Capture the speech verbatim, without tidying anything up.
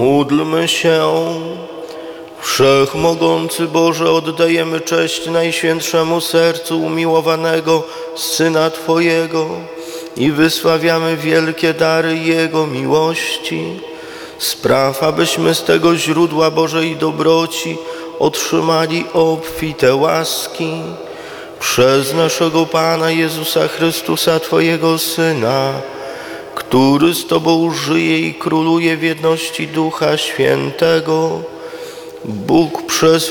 Módlmy się. Wszechmogący Boże, oddajemy cześć Najświętszemu Sercu umiłowanego Syna Twojego i wysławiamy wielkie dary Jego miłości. Spraw, abyśmy z tego źródła Bożej dobroci otrzymali obfite łaski. Przez naszego Pana Jezusa Chrystusa, Twojego Syna, który z Tobą żyje i króluje w jedności Ducha Świętego, Bóg przez